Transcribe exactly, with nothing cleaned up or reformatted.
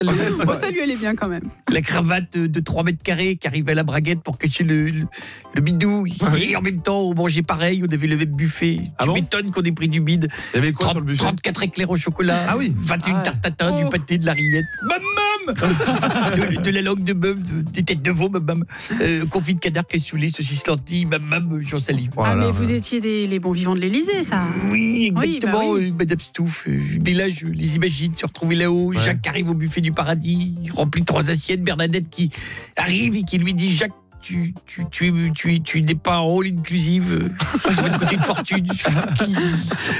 Bon, ça lui allait bien quand même. La cravate de trois mètres carrés qui arrivait à la braguette pour cacher le, le, le bidou. Ah oui. Et en même temps, on mangeait pareil, on avait le même buffet. Ah Tu bon m'étonnes qu'on ait pris du bide. Il y avait quoi trente, sur le buffet? trente-quatre éclairs au chocolat. Ah oui. vingt et une Ah ouais. tartes tatin, Oh. du pâté, de la rillette. Mam mam de, de la langue de bœuf, de- des têtes de veau, mam mam. Euh, confit de canard cassoulet, saucisse lentilles, mam mam, j'en salive. Oh là Ah, là, mais vous voilà. étiez des, les bons vivants de l'Élysée, ça. Oui, exactement, Oui, bah oui. euh, Madame Stouff. Euh, mais là, je les imagine se retrouver là-haut. Ouais. Jacques arrive au buffet du paradis, il remplit trois assiettes. Bernadette qui arrive et qui lui dit: Jacques, tu, tu, tu, tu, tu n'es pas en all inclusive. Euh, ça va te coûter une fortune.